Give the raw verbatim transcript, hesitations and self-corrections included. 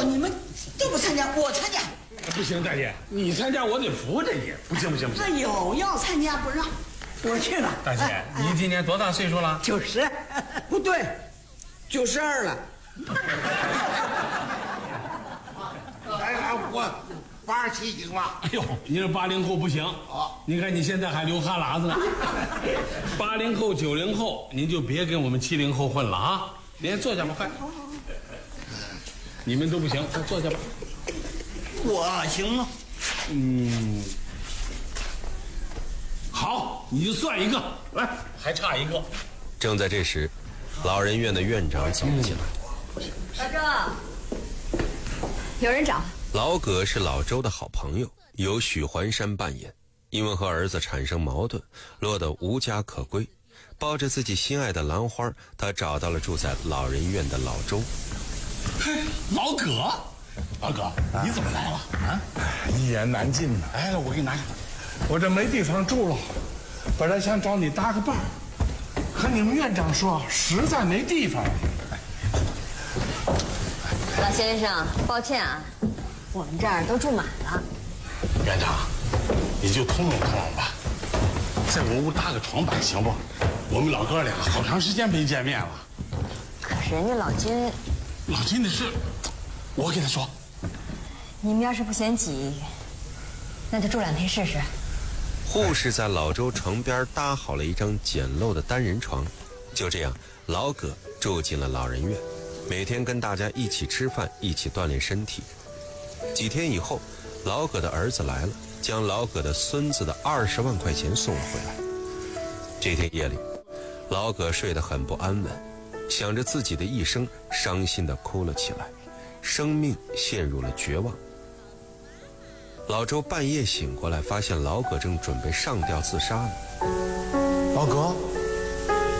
你们都不参加，我参加。 不行，大姐，你参加我得扶着你，不行不行不行。 那有要参加不让，我去了。 大姐，哎、您今年多大岁数了？ 九十，不对，九十二了。 哎呀，我八十七行了。 哎呦，你这八零后不行啊！你看你现在还流哈喇子呢。八零后、九零后，您就别跟我们七零后混了啊！您坐下吧，快。你们都不行，快坐下吧。 我行吗？ 嗯，好，你就算一个，来，还差一个。 正在这时，老人院的院长走了进来。 老周，有人找。 老葛是老周的好朋友，由许环山扮演。因为和儿子产生矛盾，落得无家可归，抱着自己心爱的兰花，他找到了住在老人院的老周。 嘿，老葛，老葛，你怎么来了啊？ 一言难尽呐。 哎，我给你拿去。 我这没地方住了，本来想找你搭个伴儿，可你们院长说实在没地方。 老先生，抱歉啊，我们这儿都住满了。 院长，你就通融通融吧，在我屋搭个床板行不？我们老哥俩好长时间没见面了。 可是人家老金， 老金的事，我给他说。 你们要是不嫌挤，那就住两天试试。 护士在老周床边搭好了一张简陋的单人床，就这样，老葛住进了老人院，每天跟大家一起吃饭，一起锻炼身体。几天以后，老葛的儿子来了，将老葛的孙子的二十万块钱送了回来。这天夜里，老葛睡得很不安稳，想着自己的一生，伤心地哭了起来，生命陷入了绝望。老周半夜醒过来，发现老葛正准备上吊自杀呢。 老葛，